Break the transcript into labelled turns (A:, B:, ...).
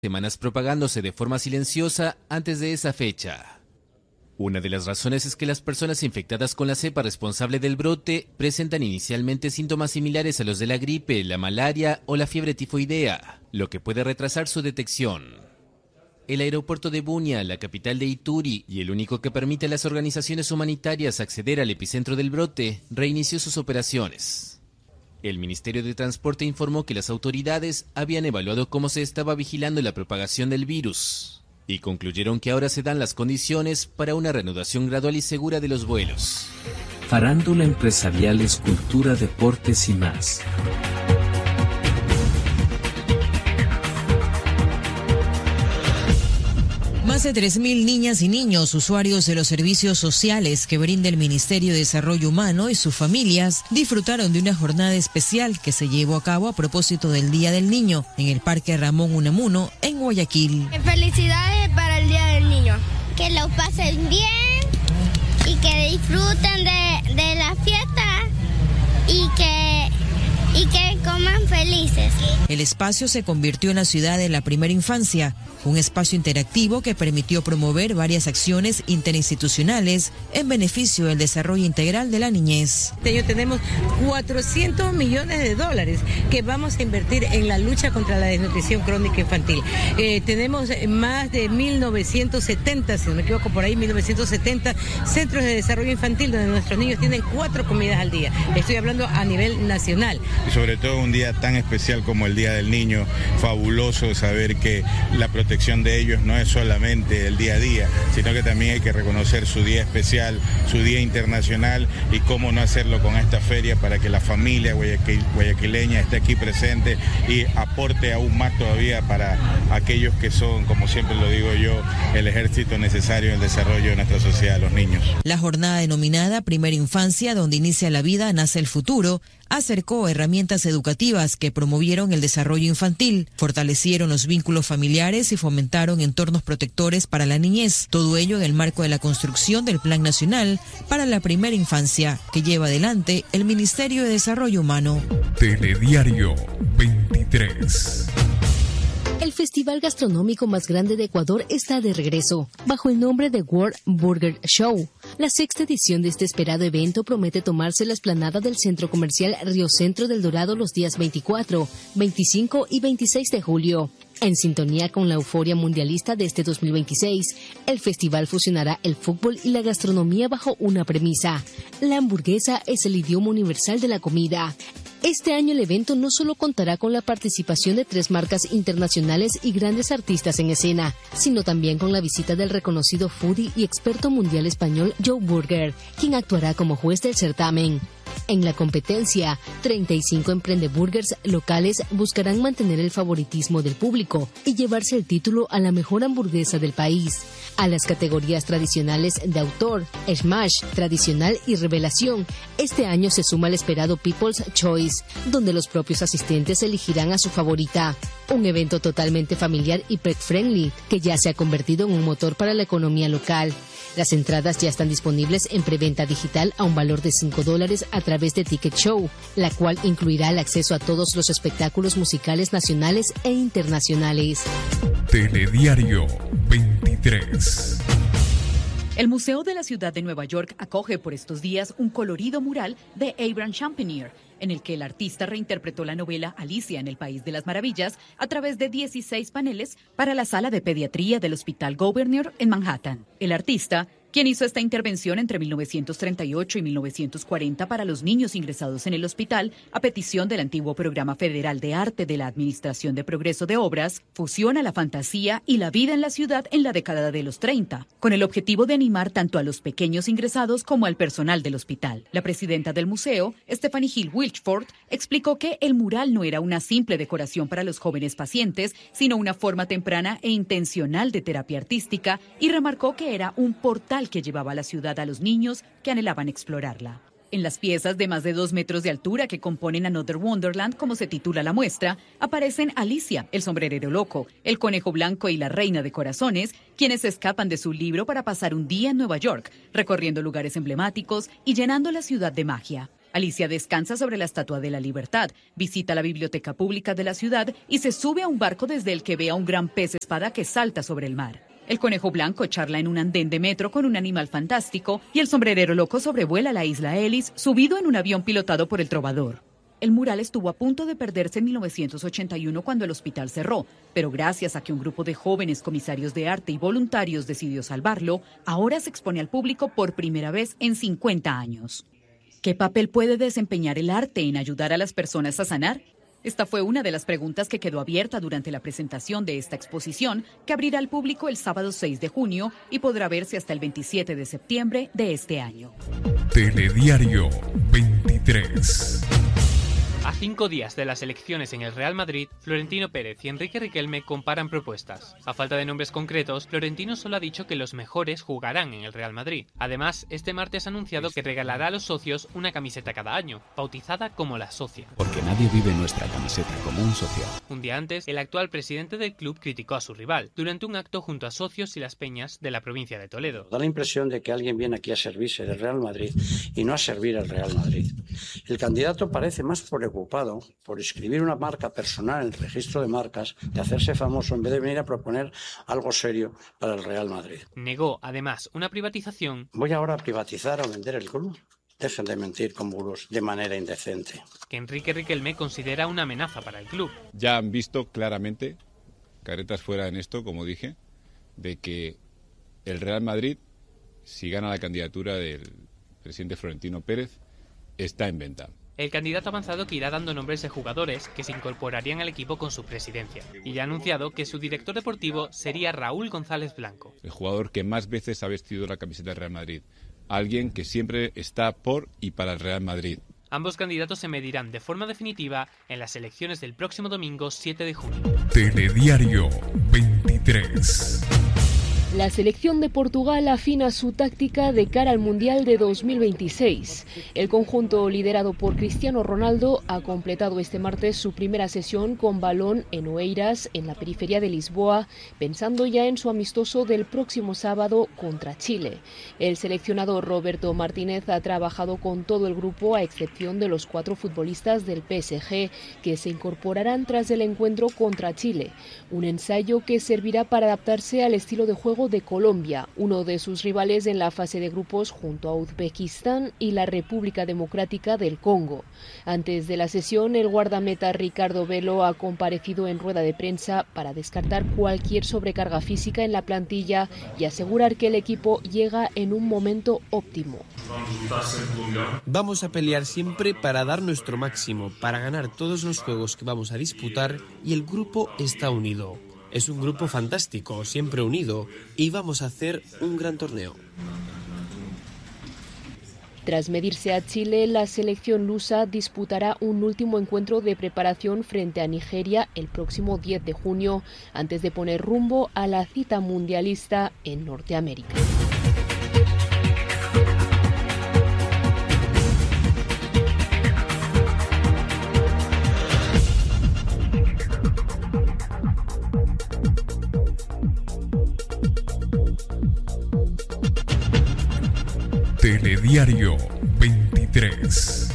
A: semanas propagándose de forma silenciosa antes de esa fecha. Una de las razones es que las personas infectadas con la cepa responsable del brote presentan inicialmente síntomas similares a los de la gripe, la malaria o la fiebre tifoidea, lo que puede retrasar su detección. El aeropuerto de Bunia, la capital de Ituri y el único que permite a las organizaciones humanitarias acceder al epicentro del brote, reinició sus operaciones. El Ministerio de Transporte informó que las autoridades habían evaluado cómo se estaba vigilando la propagación del virus y concluyeron que ahora se dan las condiciones para una reanudación gradual y segura de los vuelos.
B: Farándula, empresariales, cultura, deportes y más.
C: Más de 3.000 niñas y niños, usuarios de los servicios sociales que brinda el Ministerio de Desarrollo Humano y sus familias, disfrutaron de una jornada especial que se llevó a cabo a propósito del Día del Niño en el Parque Ramón Unamuno, en Guayaquil.
D: Felicidades para el Día del Niño. Que lo pasen bien y que disfruten de la fiesta y que coman felices.
C: El espacio se convirtió en la ciudad de la primera infancia, un espacio interactivo que permitió promover varias acciones interinstitucionales en beneficio del desarrollo integral de la niñez.
E: Este año tenemos $400 millones que vamos a invertir en la lucha contra la desnutrición crónica infantil. Tenemos más de 1970, si no me equivoco por ahí, 1970 centros de desarrollo infantil donde nuestros niños tienen 4 comidas al día. Estoy hablando a nivel nacional.
F: Y sobre todo un día tan especial como el Día del Niño, fabuloso saber que la protección de ellos no es solamente el día a día, sino que también hay que reconocer su día especial, su día internacional y cómo no hacerlo con esta feria para que la familia guayaquileña esté aquí presente y aporte aún más todavía para aquellos que son, como siempre lo digo yo, el ejército necesario en el desarrollo de nuestra sociedad, los niños.
C: La jornada denominada Primera Infancia, donde inicia la vida, nace el futuro, acercó herramientas educativas que promovieron el desarrollo infantil, fortalecieron los vínculos familiares y fomentaron entornos protectores para la niñez. Todo ello en el marco de la construcción del Plan Nacional para la Primera Infancia, que lleva adelante el Ministerio de Desarrollo Humano.
G: Telediario 23.
H: El festival gastronómico más grande de Ecuador está de regreso, bajo el nombre de World Burger Show. La 6ª edición de este esperado evento promete tomarse la explanada del Centro Comercial Río Centro del Dorado los días 24, 25 y 26 de julio. En sintonía con la euforia mundialista de este 2026, el festival fusionará el fútbol y la gastronomía bajo una premisa. La hamburguesa es el idioma universal de la comida. Este año el evento no solo contará con la participación de 3 marcas internacionales y grandes artistas en escena, sino también con la visita del reconocido foodie y experto mundial español Joe Burger, quien actuará como juez del certamen. En la competencia, 35 emprendeburgers locales buscarán mantener el favoritismo del público y llevarse el título a la mejor hamburguesa del país. A las categorías tradicionales de autor, smash, tradicional y revelación, este año se suma el esperado People's Choice, donde los propios asistentes elegirán a su favorita. Un evento totalmente familiar y pet-friendly, que ya se ha convertido en un motor para la economía local. Las entradas ya están disponibles en preventa digital a un valor de $5 a través de Ticket Show, la cual incluirá el acceso a todos los espectáculos musicales nacionales e internacionales.
G: Telediario 23.
I: El Museo de la Ciudad de Nueva York acoge por estos días un colorido mural de Abraham Champenier, en el que el artista reinterpretó la novela Alicia en el País de las Maravillas a través de 16 paneles para la sala de pediatría del Hospital Gouverneur en Manhattan. El artista, quien hizo esta intervención entre 1938 y 1940 para los niños ingresados en el hospital, a petición del antiguo Programa Federal de Arte de la Administración de Progreso de Obras, fusiona la fantasía y la vida en la ciudad en la década de los 30, con el objetivo de animar tanto a los pequeños ingresados como al personal del hospital. La presidenta del museo, Stephanie Hill Wilchford, explicó que el mural no era una simple decoración para los jóvenes pacientes, sino una forma temprana e intencional de terapia artística, y remarcó que era un portal que llevaba a la ciudad a los niños que anhelaban explorarla. En las piezas de más de 2 metros de altura que componen Another Wonderland, como se titula la muestra, aparecen Alicia, el sombrerero loco, el conejo blanco y la reina de corazones, quienes escapan de su libro para pasar un día en Nueva York, recorriendo lugares emblemáticos y llenando la ciudad de magia. Alicia descansa sobre la Estatua de la Libertad, visita la biblioteca pública de la ciudad y se sube a un barco desde el que ve a un gran pez espada que salta sobre el mar. El conejo blanco charla en un andén de metro con un animal fantástico y el sombrerero loco sobrevuela la isla Ellis, subido en un avión pilotado por el trovador. El mural estuvo a punto de perderse en 1981 cuando el hospital cerró, pero gracias a que un grupo de jóvenes comisarios de arte y voluntarios decidió salvarlo, ahora se expone al público por primera vez en 50 años. ¿Qué papel puede desempeñar el arte en ayudar a las personas a sanar? Esta fue una de las preguntas que quedó abierta durante la presentación de esta exposición, que abrirá al público el sábado 6 de junio y podrá verse hasta el 27 de septiembre de este año.
G: Telediario 23.
J: A 5 días de las elecciones en el Real Madrid, Florentino Pérez y Enrique Riquelme comparan propuestas. A falta de nombres concretos, Florentino solo ha dicho que los mejores jugarán en el Real Madrid. Además, este martes ha anunciado que regalará a los socios una camiseta cada año, bautizada como La Socia.
K: Porque nadie vive nuestra camiseta como un socio.
J: Un día antes, el actual presidente del club criticó a su rival, durante un acto junto a socios y las peñas de la provincia de Toledo.
L: Da la impresión de que alguien viene aquí a servirse del Real Madrid y no a servir al Real Madrid. El candidato parece más preocupado por escribir una marca personal en el registro de marcas, de hacerse famoso, en vez de venir a proponer algo serio para el Real Madrid.
J: Negó, además, una privatización.
L: ¿Voy ahora a privatizar o vender el club? Dejen de mentir con bulos de manera indecente.
J: Que Enrique Riquelme considera una amenaza para el club.
M: Ya han visto claramente, caretas fuera en esto, como dije, de que el Real Madrid, si gana la candidatura del presidente Florentino Pérez, está en venta.
J: El candidato ha avanzado que irá dando nombres de jugadores que se incorporarían al equipo con su presidencia, y ya ha anunciado que su director deportivo sería Raúl González Blanco.
M: El jugador que más veces ha vestido la camiseta del Real Madrid. Alguien que siempre está por y para el Real Madrid.
J: Ambos candidatos se medirán de forma definitiva en las elecciones del próximo domingo 7 de junio.
G: Telediario 23.
H: La selección de Portugal afina su táctica de cara al Mundial de 2026. El conjunto liderado por Cristiano Ronaldo ha completado este martes su primera sesión con balón en Oeiras, en la periferia de Lisboa, pensando ya en su amistoso del próximo sábado contra Chile. El seleccionador Roberto Martínez ha trabajado con todo el grupo, a excepción de los 4 futbolistas del PSG, que se incorporarán tras el encuentro contra Chile. Un ensayo que servirá para adaptarse al estilo de juego de Colombia, uno de sus rivales en la fase de grupos junto a Uzbekistán y la República Democrática del Congo. Antes de la sesión, el guardameta Ricardo Velo ha comparecido en rueda de prensa para descartar cualquier sobrecarga física en la plantilla y asegurar que el equipo llega en un momento óptimo.
N: Vamos a pelear siempre para dar nuestro máximo, para ganar todos los juegos que vamos a disputar, y el grupo está unido. Es un grupo fantástico, siempre unido, y vamos a hacer un gran torneo.
H: Tras medirse a Chile, la selección lusa disputará un último encuentro de preparación frente a Nigeria el próximo 10 de junio, antes de poner rumbo a la cita mundialista en Norteamérica.
G: Telediario 23.